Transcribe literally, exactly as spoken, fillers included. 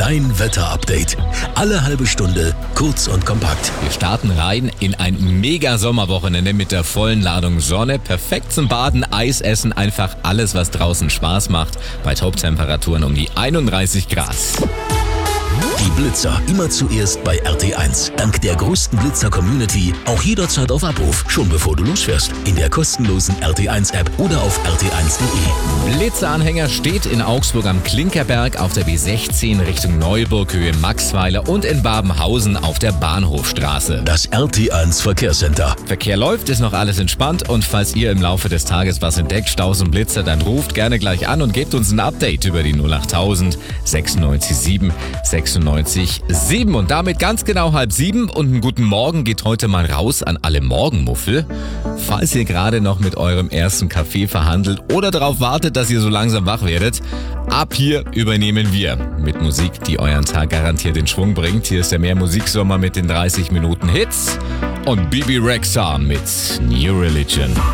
Dein Wetter-Update. Alle halbe Stunde, kurz und kompakt. Wir starten rein in ein mega Sommerwochenende mit der vollen Ladung Sonne. Perfekt zum Baden, Eis essen, einfach alles, was draußen Spaß macht. Bei Toptemperaturen um die einunddreißig Grad. Die Blitzer immer zuerst bei R T eins. Dank der größten Blitzer-Community auch jederzeit auf Abruf, schon bevor du losfährst. In der kostenlosen R T eins App oder auf r t eins punkt de. Blitzeranhänger steht in Augsburg am Klinkerberg auf der B sechzehn Richtung Neuburg, Höhe Maxweiler und in Babenhausen auf der Bahnhofstraße. Das R T eins Verkehrscenter. Verkehr läuft, ist noch alles entspannt und falls ihr im Laufe des Tages was entdeckt, Staus und Blitzer, dann ruft gerne gleich an und gebt uns ein Update über die null achttausend sechsundneunzig sieben sechsundneunzig sieben. Und damit ganz genau halb sieben und einen guten Morgen geht heute mal raus an alle Morgenmuffel. Falls ihr gerade noch mit eurem ersten Kaffee verhandelt oder darauf wartet, dass ihr so langsam wach werdet, ab hier übernehmen wir mit Musik, die euren Tag garantiert in Schwung bringt. Hier ist der Mehr-Musik-Sommer mit den dreißig Minuten Hits und Bibi Rexha mit New Religion.